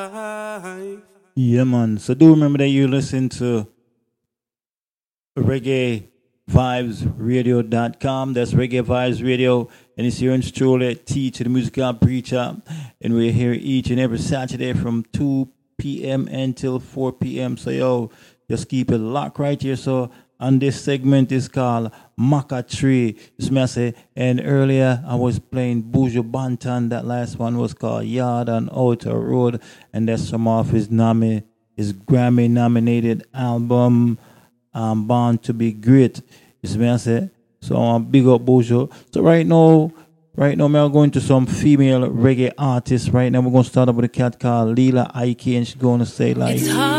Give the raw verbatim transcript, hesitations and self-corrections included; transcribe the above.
Yeah, man. So do remember that you listen to reggae vibes radio dot com. That's Reggae Vibes Radio. And it's here in Stroller, Teach, the musical preacher. And we're here each and every Saturday from two p.m. until four p.m. So, yo, just keep it locked right here. So, and this segment is called Maka Tree. This me I say, and earlier I was playing Buju Banton. That last one was called Yard on Outer Road. And that's some of his, nomi- his Grammy nominated album, um, Born to Be Great. This me I say. So I'm big up Buju. So right now, right now we're going to some female reggae artists. Right now we're going to start up with a cat called Leela Ike, and she's going to say like... It's hard.